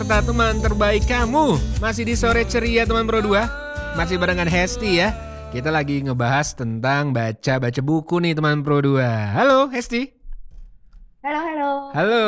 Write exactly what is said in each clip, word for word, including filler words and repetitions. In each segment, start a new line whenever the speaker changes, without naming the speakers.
Serta teman terbaik kamu. Masih di sore ceria teman Pro dua. Masih barengan Hesti ya. Kita lagi ngebahas tentang baca-baca buku nih teman Pro dua. Halo Hesti.
Halo, halo.
Halo.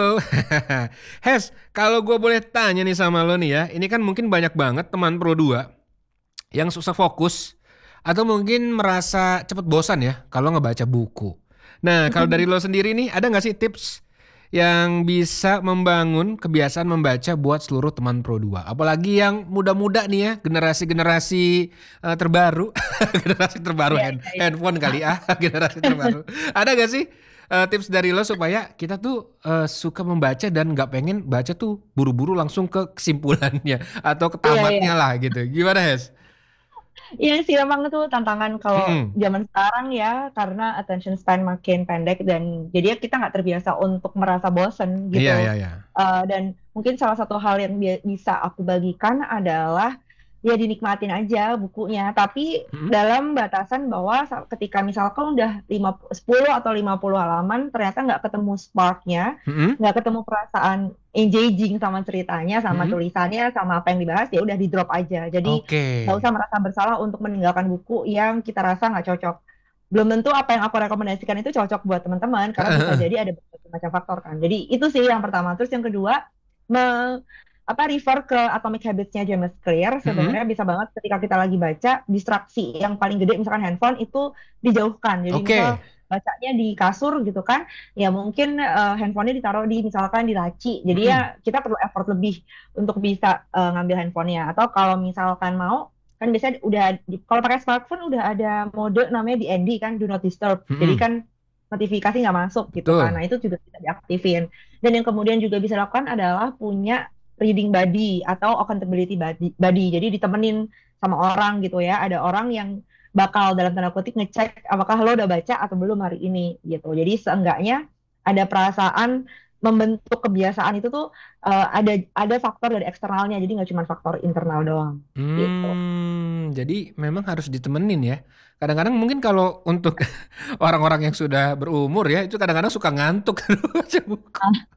Hes, kalau gue boleh tanya nih sama lo nih ya. Ini kan mungkin banyak banget teman Pro dua yang susah fokus atau mungkin merasa cepet bosan ya kalau ngebaca buku. Nah, kalau dari lo sendiri nih, ada nggak sih tips yang bisa membangun kebiasaan membaca buat seluruh teman Pro dua? Apalagi yang muda-muda nih ya, generasi-generasi uh, terbaru, generasi terbaru
Iya,
hand,
iya, iya.
handphone kali ah, generasi terbaru. Ada nggak sih uh, tips dari lo supaya kita tuh uh, suka membaca dan nggak pengen baca tuh buru-buru langsung ke kesimpulannya atau ke
Iya, iya.
tamatnya lah gitu. Gimana Hes?
Iya sih emang itu tantangan kalau
Mm-mm.
zaman sekarang ya karena attention span makin pendek dan jadi ya kita nggak terbiasa untuk merasa bosen gitu.
Iya, iya, iya.
Eh, dan mungkin salah satu hal yang bi- bisa aku bagikan adalah ya dinikmatin aja bukunya, tapi
Mm-mm.
dalam batasan bahwa sa- ketika misalkan udah lima sepuluh atau lima puluh halaman ternyata nggak ketemu sparknya,
Mm-mm.
nggak ketemu perasaan engaging sama ceritanya, sama
Mm-mm.
tulisannya, sama apa yang dibahas ya udah di drop aja. Jadi
Oke.
nggak usah merasa bersalah untuk meninggalkan buku yang kita rasa nggak cocok. Belum tentu apa yang aku rekomendasikan itu cocok buat teman-teman karena bisa jadi ada berbagai macam faktor kan. Jadi itu sih yang pertama. Terus yang kedua, me- apa refer ke Atomic Habits-nya James Clear
Mm-mm.
sebenarnya bisa banget ketika kita lagi baca distraksi yang paling gede misalkan handphone itu dijauhkan. Jadi misal
Oke.
bacanya di kasur gitu kan, ya mungkin eh, handphonenya ditaruh di misalkan di laci. Jadi
Mm-mm.
ya kita perlu effort lebih untuk bisa eh, ngambil handphonenya. Atau kalau misalkan mau kan biasanya udah di- kalau pakai smartphone udah ada mode namanya D N D kan, do not disturb. Jadi
Mm-mm.
kan notifikasi nggak masuk gitu kan.
Betul.
Nah itu juga bisa diaktifin. Dan yang kemudian juga bisa lakukan adalah punya reading buddy atau accountability buddy. buddy. Jadi ditemenin sama orang gitu ya. Ada orang yang bakal dalam tanda kutip ngecek apakah lo udah baca atau belum hari ini gitu. Jadi seenggaknya ada perasaan membentuk kebiasaan itu tuh eh, ada ada faktor dari eksternalnya. Jadi nggak cuma faktor internal doang gitu.
Hmm, jadi memang harus ditemenin ya. Kadang-kadang mungkin kalau untuk orang-orang yang sudah berumur ya, itu kadang-kadang suka ngantuk kalau baca buku.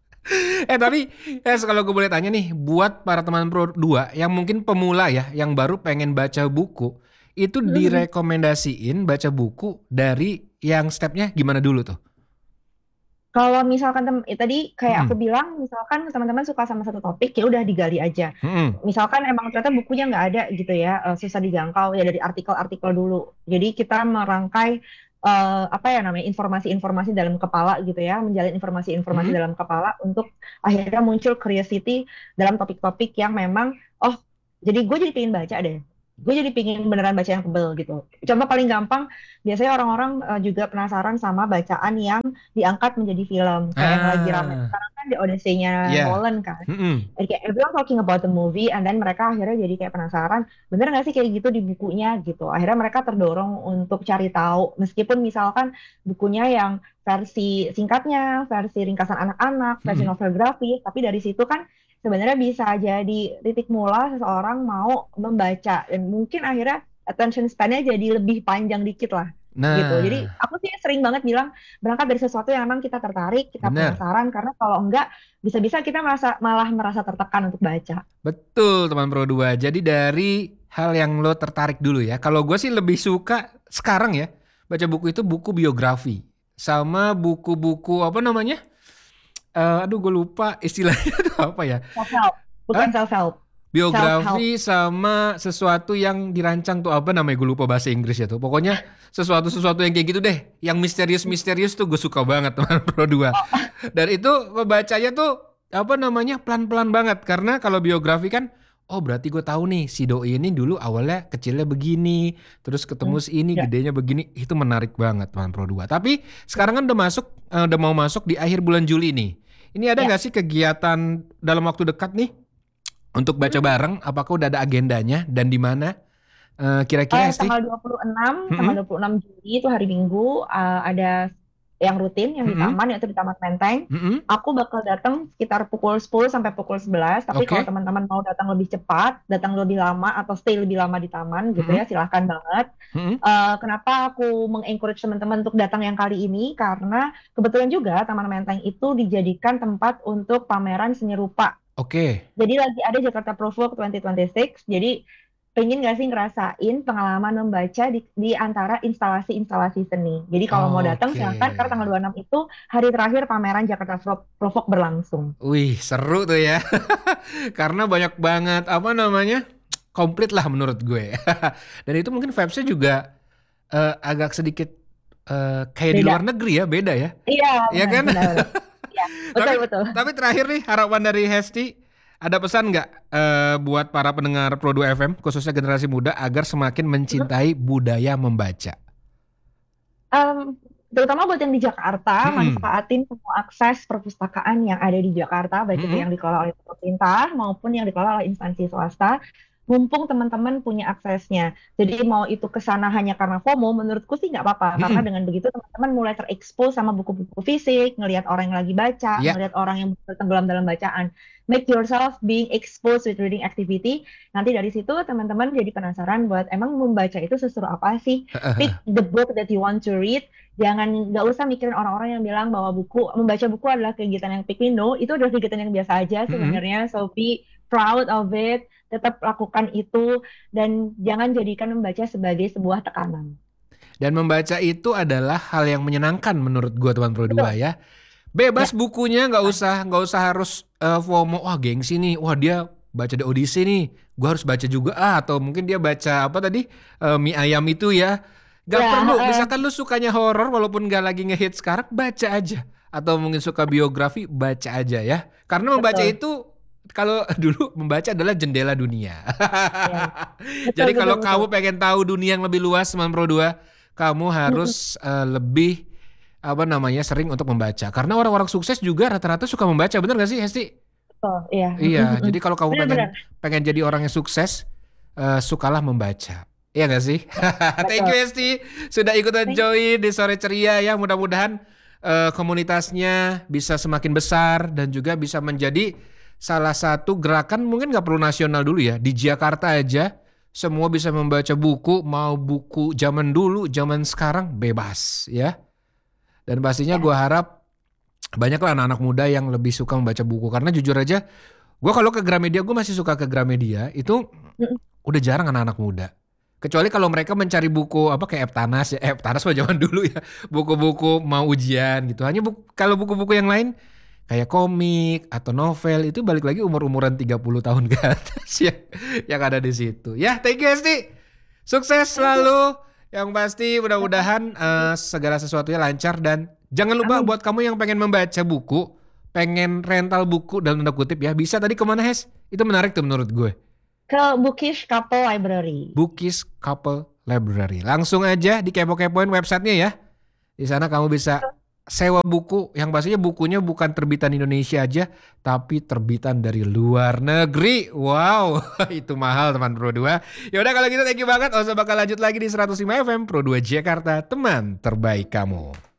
Eh tapi, eh kalau gue boleh tanya nih, buat para teman Pro dua yang mungkin pemula ya, yang baru pengen baca buku, itu direkomendasiin baca buku dari yang stepnya gimana dulu tuh?
Kalau misalkan tem eh, tadi kayak aku
Mm-mm.
bilang, misalkan teman-teman suka sama satu topik, ya udah digali aja.
Mm-mm.
Misalkan emang ternyata bukunya nggak ada gitu ya, eh, susah dijangkau ya dari artikel-artikel dulu. Jadi kita merangkai eh, apa ya namanya informasi-informasi dalam kepala gitu ya, menjalin informasi-informasi
Mm-mm.
dalam kepala untuk akhirnya muncul curiosity dalam topik-topik yang memang, oh jadi gue jadi pengen baca deh. Gue jadi pengen beneran baca yang tebel gitu. Contoh paling gampang, biasanya orang-orang eh, juga penasaran sama bacaan yang diangkat menjadi film kayak yang lagi rame
Ah,
sekarang kan di Odyssey-nya
iya.
Nolan kan.
Mm-mm.
Jadi kayak everyone talking about the movie and then mereka akhirnya jadi kayak penasaran bener nggak sih kayak gitu di bukunya gitu. Akhirnya mereka terdorong untuk cari tahu meskipun misalkan bukunya yang versi singkatnya, versi ringkasan anak-anak, versi
Mm-mm.
novel grafis, tapi dari situ kan sebenarnya bisa jadi titik mula seseorang mau membaca dan mungkin akhirnya attention span-nya jadi lebih panjang dikit lah gitu. Jadi
Nah,
aku sih sering banget bilang berangkat dari sesuatu yang memang kita tertarik, kita
benar.
penasaran karena kalau enggak bisa-bisa kita merasa malah merasa tertekan untuk baca.
Betul teman Pro dua. Jadi dari hal yang lo tertarik dulu ya. Kalau gue sih lebih suka sekarang ya baca buku itu buku biografi sama buku-buku apa namanya? Eh, aduh gue lupa istilahnya itu apa ya?
Self help, bukan
Hah?
self help, self help.
Biografi sama sesuatu yang dirancang tuh apa namanya? Gue lupa bahasa Inggris ya tuh. Pokoknya sesuatu-sesuatu yang kayak gitu deh. Yang misterius-misterius tuh gue suka banget teman Pro dua. Dan itu membacanya tuh apa namanya pelan-pelan banget karena kalau biografi kan oh berarti gue tahu nih si doi ini dulu awalnya kecilnya begini terus ketemu
Hmm,
si ini
ya,
gedenya begini itu menarik banget teman Pro dua. Tapi sekarang kan udah masuk eh, udah mau masuk di akhir bulan Juli nih. Ini ada
ya.
nggak sih kegiatan dalam waktu dekat nih untuk baca
Hmm.
bareng? Apakah udah ada agendanya dan di mana? Eh, kira-kira
Eh,
Hesti?
tanggal dua puluh enam, tanggal
Mm-mm.
dua puluh enam Juli itu hari Minggu eh, ada yang rutin yang di
Mm-mm.
taman yaitu di Taman Menteng.
Mm-mm.
Aku bakal datang sekitar pukul sepuluh sampai pukul sebelas. Tapi kalau
Oke.
teman-teman mau datang lebih cepat, datang lebih lama atau stay lebih lama di taman gitu
Mm-mm.
ya, silahkan banget.
Mm-mm.
Eh, kenapa aku mengencourage teman-teman untuk datang yang kali ini? Karena kebetulan juga Taman Menteng itu dijadikan tempat untuk pameran seni rupa
Oke.
Jadi lagi ada Jakarta Prologue dua ribu dua puluh enam. Jadi pengen gak sih ngerasain pengalaman membaca di, di antara instalasi-instalasi seni. Jadi kalau mau datang
Oke.
silakan karena tanggal dua puluh enam itu hari terakhir pameran Jakarta Pro- Prologue berlangsung.
Wih, seru tuh ya. Karena banyak banget apa namanya? Komplit lah menurut gue. Dan itu mungkin vibes-nya juga eh, agak sedikit eh, kayak di luar
Beda.
negeri ya, beda ya.
Iya,
Iya
benar,
kan?
benar, benar. Iya,
Tapi
betul, betul.
tapi terakhir nih harapan dari Hesti, ada pesan nggak eh, buat para pendengar Pro dua F M khususnya generasi muda agar semakin mencintai budaya membaca?
Em, Terutama buat yang di Jakarta,
Mm-mm.
manfaatin semua akses perpustakaan yang ada di Jakarta, baik itu
Mm-mm.
yang dikelola oleh pemerintah maupun yang dikelola oleh instansi swasta. Mumpung teman-teman punya aksesnya. Jadi mau itu ke sana hanya karena FOMO, menurutku sih nggak apa-apa. Karena
Mm-mm.
dengan begitu teman-teman mulai terekspos sama buku-buku fisik, ngelihat orang yang lagi baca,
Ya,
ngelihat orang yang tenggelam dalam bacaan. Make yourself being exposed with reading activity. Nanti dari situ teman-teman jadi penasaran buat emang membaca itu seseru apa sih? Pick the book that you want to read. Jangan, nggak usah mikirin orang-orang yang bilang bahwa buku membaca buku adalah kegiatan yang pick me. No, itu adalah kegiatan yang biasa aja
Mm-mm.
sebenarnya. So be proud of it, tetap lakukan itu dan jangan jadikan membaca sebagai sebuah tekanan.
Dan membaca itu adalah hal yang menyenangkan menurut gua teman Pro dua
Betul.
ya. Bebas
Ya.
bukunya nggak usah nggak usah harus eh, FOMO, wah gengsi nih, wah dia baca The Odyssey nih, gua harus baca juga ah, atau mungkin dia baca apa tadi eh, mie ayam itu ya. Gak
Ya,
perlu,
eh,
misalkan lu sukanya horor walaupun gak lagi ngehit sekarang, baca aja. Atau mungkin suka biografi, baca aja ya. Karena membaca
betul.
itu kalau dulu membaca adalah jendela dunia.
Ya, betul
Jadi
betul
kalau
betul.
kamu pengen tahu dunia yang lebih luas teman Pro dua, kamu
Mm-mm,
harus eh, lebih apa namanya sering untuk membaca. Karena orang-orang sukses juga rata-rata suka membaca, bener gak sih Hesti?
betul. Iya.
Iya,
Mm-mm, mm-mm.
jadi kalau kamu pengen
Benar-benar.
pengen jadi orang yang sukses, eh, sukalah membaca. Iya gak sih? Thank you
Betul.
Hesti sudah ikutan
Thank
join di Sore Ceria ya. Mudah-mudahan eh, komunitasnya bisa semakin besar dan juga bisa menjadi salah satu gerakan mungkin gak perlu nasional dulu ya. Di Jakarta aja semua bisa membaca buku, mau buku zaman dulu, zaman sekarang bebas ya. Dan pastinya
ya.
gue harap banyaklah anak-anak muda yang lebih suka membaca buku. Karena jujur aja, gue kalau ke Gramedia, gue masih suka ke Gramedia. Itu
Mm-mm.
udah jarang anak-anak muda. Kecuali kalau mereka mencari buku apa kayak Eptanas ya, eh, Eptanas mah zaman dulu ya, buku-buku mau ujian gitu. Hanya buku, kalau buku-buku yang lain kayak komik atau novel itu balik lagi umur-umuran tiga puluh tahun ke atas ya yang ada di situ. Ya, thank you Esti. Sukses
Thank you.
selalu. Yang pasti mudah-mudahan eh, segala sesuatunya lancar dan jangan lupa
Amin.
buat kamu yang pengen membaca buku, pengen rental buku dalam tanda kutip ya, bisa tadi kemana Hes? Itu menarik tuh menurut gue.
Ke Bookish Couple Library.
Bookish Couple Library. Langsung aja dikepo-kepoin websitenya ya. Di sana kamu bisa sewa buku yang pastinya bukunya bukan terbitan Indonesia aja, tapi terbitan dari luar negeri. Wow, itu mahal teman Pro dua. Ya udah kalau gitu thank you banget. Osa bakal lanjut lagi di seratus lima F M Pro dua Jakarta, teman terbaik kamu.